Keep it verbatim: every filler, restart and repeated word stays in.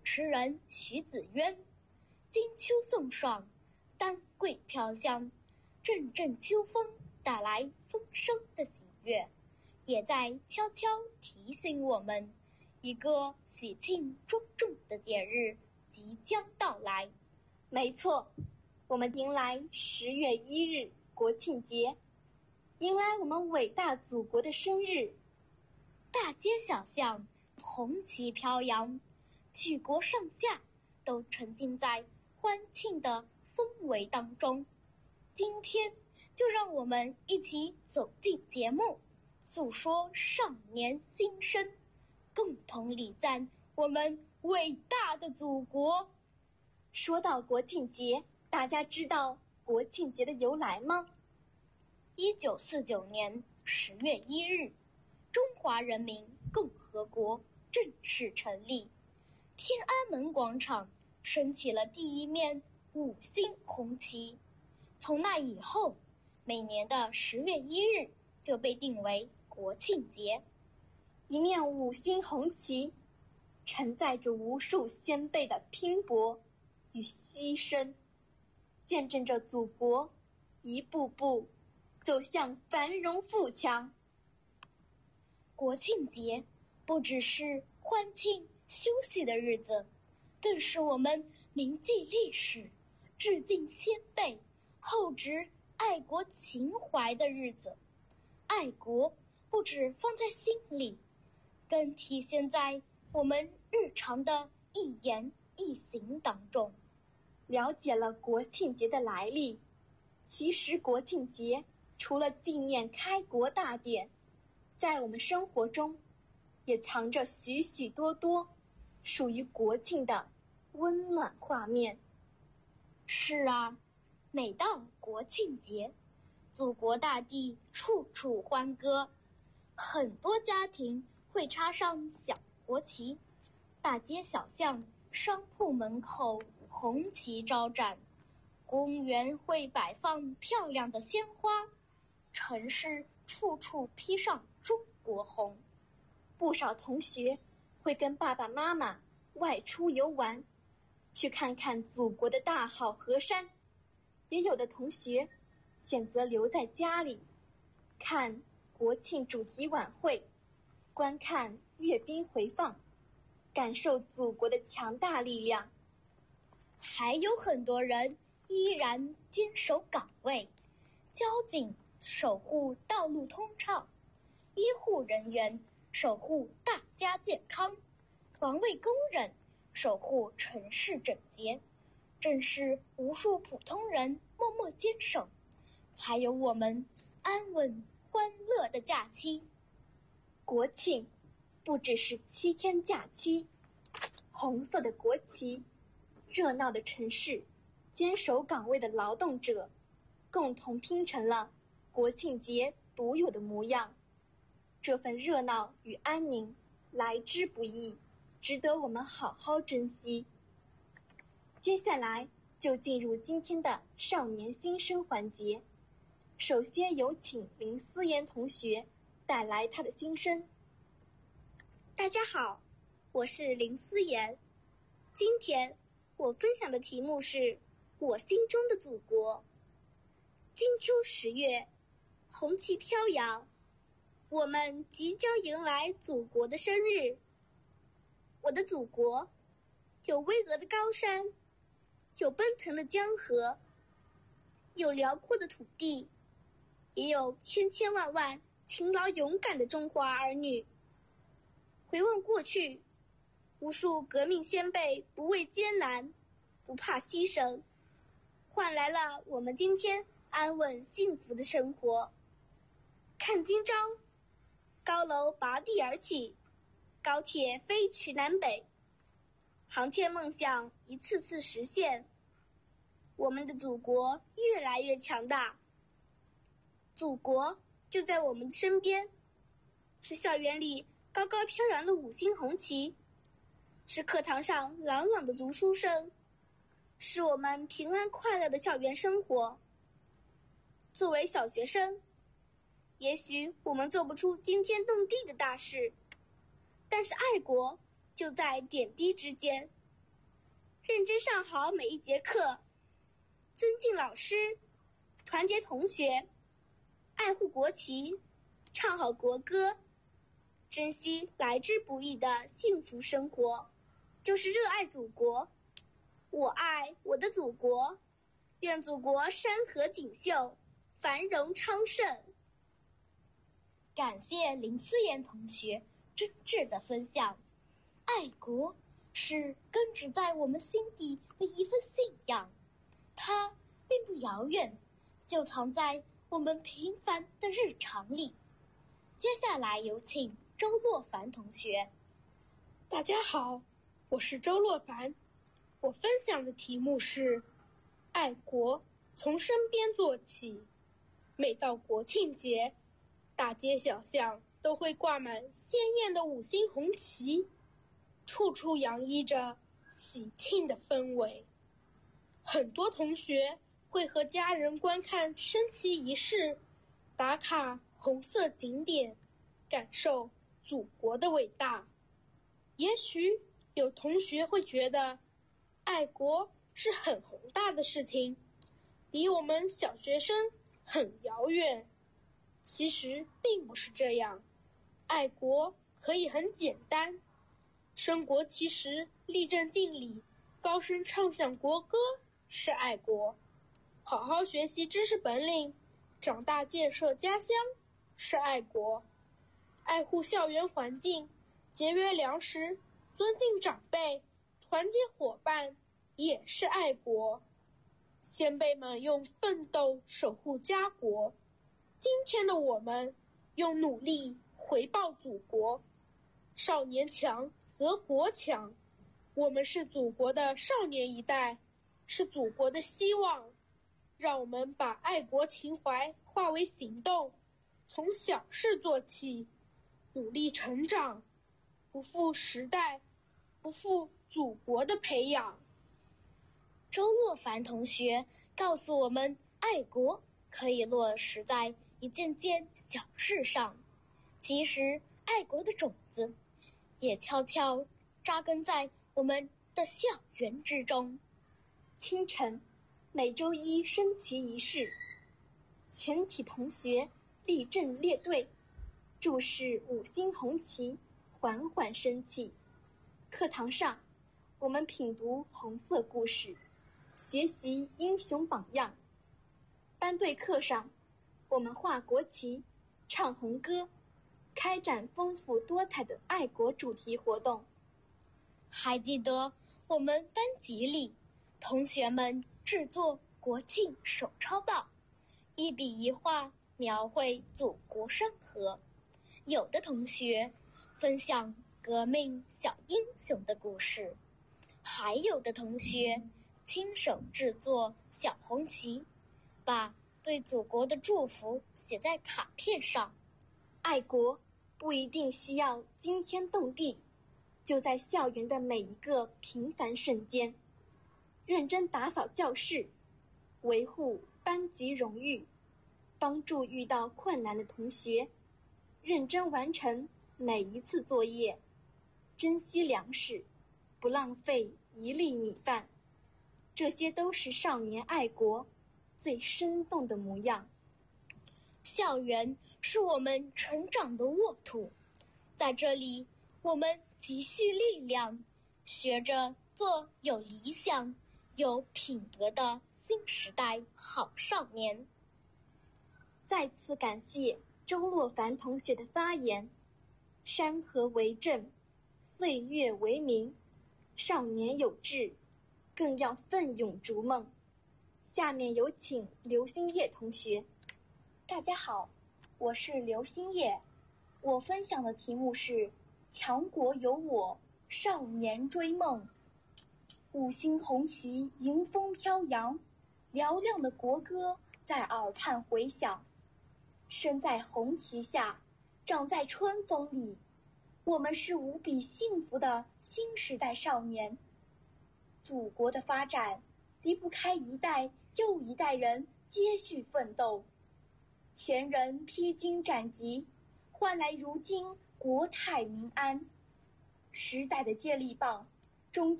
持人徐子渊。金秋送爽，丹桂飘香，阵阵秋风带来丰收的喜悦，也在悄悄提醒我们，一个喜庆庄重的节日即将到来。 没错，我们迎来十月一日国庆节，迎来我们伟大祖国的生日。 大街小巷红旗飘扬，举国上下都沉浸在欢庆的氛围当中。今天就让我们一起走进节目，诉说少年心声，共同礼赞我们伟大的祖国。 说到国庆节，大家知道国庆节的由来吗？ 一九四九年十月一日，中华人民共和国正式成立，天安门广场升起了第一面五星红旗。从那以后，每年的十月一日就被定为国庆节。 一面五星红旗承载着无数先辈的拼搏与牺牲，见证着祖国一步步走向繁荣富强。 国庆节不只是欢庆休息的日子，更是我们铭记历史、致敬先辈、厚植爱国情怀的日子。爱国不只放在心里，更体现在我们日常的一言一行当中。 了解了国庆节的来历，其实国庆节除了纪念开国大典，在我们生活中也藏着许许多多属于国庆的温暖画面。 是啊，每到国庆节，祖国大地处处欢歌，很多家庭会插上小国旗，大街小巷、商铺门口红旗招展，公园会摆放漂亮的鲜花，城市处处披上中国红。 不少同学会跟爸爸妈妈外出游玩，去看看祖国的大好河山，也有的同学选择留在家里，看国庆主题晚会，观看阅兵回放，感受祖国的强大力量。 还有很多人依然坚守岗位，交警守护道路通畅，医护人员守护大家健康，环卫工人守护城市整洁。正是无数普通人默默坚守，才有我们安稳欢乐的假期。 国庆不只是七天假期，红色的国旗，热闹的城市，坚守岗位的劳动者，共同拼成了国庆节独有的模样。这份热闹与安宁来之不易，值得我们好好珍惜。接下来就进入今天的少年新生环节，首先有请林思妍同学带来她的心声。 大家好，我是林思妍，今天我分享的题目是我心中的祖国。金秋十月，红旗飘扬，我们即将迎来祖国的生日。我的祖国有巍峨的高山，有奔腾的江河，有辽阔的土地，也有千千万万勤劳勇敢的中华儿女。回望过去，无数革命先辈不畏艰难，不怕牺牲，换来了我们今天安稳幸福的生活。看今朝，高楼拔地而起，高铁飞驰南北，航天梦想一次次实现，我们的祖国越来越强大。祖国就在我们的身边，是校园里高高飘扬的五星红旗，是课堂上朗朗的读书声，是我们平安快乐的校园生活。作为小学生，也许我们做不出惊天动地的大事，但是爱国就在点滴之间。 认真上好每一节课，尊敬老师，团结同学，爱护国旗，唱好国歌，珍惜来之不易的幸福生活，就是热爱祖国。我爱我的祖国，愿祖国山河锦绣，繁荣昌盛。 感谢林思妍同学真挚的分享。爱国是根植在我们心底的一份信仰，它并不遥远，就藏在我们平凡的日常里。接下来有请周洛凡同学。 大家好，我是周洛凡，我分享的题目是爱国从身边做起。每到国庆节，大街小巷都会挂满鲜艳的五星红旗，处处洋溢着喜庆的氛围。很多同学会和家人观看升旗仪式，打卡红色景点，感受祖国的伟大。也许有同学会觉得爱国是很宏大的事情，离我们小学生很遥远。其实并不是这样，爱国可以很简单。升国旗时立正敬礼，高声唱响国歌是爱国；好好学习知识本领，长大建设家乡是爱国；爱护校园环境，节约粮食，尊敬长辈，团结伙伴也是爱国。先辈们用奋斗守护家国，今天的我们用努力回报祖国。少年强则国强，我们是祖国的少年一代，是祖国的希望。让我们把爱国情怀化为行动，从小事做起，努力成长，不负时代，不负祖国的培养。 周洛凡同学告诉我们，爱国可以落实在一件件小事上。其实，爱国的种子也悄悄扎根在我们的校园之中。 清晨，每周一升旗仪式，全体同学立正列队，注视五星红旗缓缓升起。课堂上，我们品读红色故事，学习英雄榜样。班队课上，我们画国旗，唱红歌，开展丰富多彩的爱国主题活动。 还记得我们班级里，同学们制作国庆手抄报，一笔一画描绘祖国山河。有的同学分享革命小英雄的故事，还有的同学亲手制作小红旗，把对祖国的祝福写在卡片上。 爱国不一定需要惊天动地，就在校园的每一个平凡瞬间，认真打扫教室，维护班级荣誉，帮助遇到困难的同学，认真完成每一次作业，珍惜粮食，不浪费一粒米饭。这些都是少年爱国最生动的模样。 校园是我们成长的沃土，在这里我们积蓄力量，学着做有理想、有品德的新时代好少年。 再次感谢周洛凡同学的发言。山河为证，岁月为名，少年有志，更要奋勇逐梦。下面有请刘星叶同学。 大家好，我是刘星叶，我分享的题目是强国有我，少年追梦。五星红旗迎风飘扬，嘹亮的国歌在耳畔回响。身在红旗下，长在春风里，我们是无比幸福的新时代少年。祖国的发展离不开一代又一代人接续奋斗，前人披荆斩棘，换来如今国泰民安。时代的接力棒终将